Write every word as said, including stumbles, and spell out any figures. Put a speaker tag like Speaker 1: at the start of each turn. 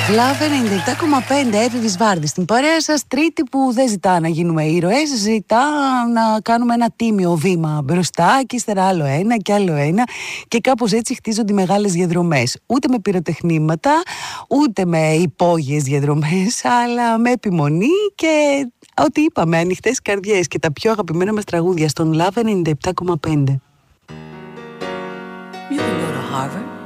Speaker 1: Λαβ ενενήντα επτά κόμμα πέντε, Εύη Βάρδη στην παρέα σας. Τρίτη που δεν ζητά να γίνουμε ήρωες, ζητά να κάνουμε ένα τίμιο βήμα μπροστά και ύστερα άλλο ένα και άλλο ένα, και κάπως έτσι χτίζονται οι μεγάλες διαδρομές. Ούτε με πυροτεχνήματα, ούτε με υπόγειες διαδρομές, αλλά με επιμονή και ό,τι είπαμε, ανοιχτές καρδιές και τα πιο αγαπημένα μας τραγούδια στον Λαβ ενενήντα επτά κόμμα πέντε.
Speaker 2: You can go to Harvard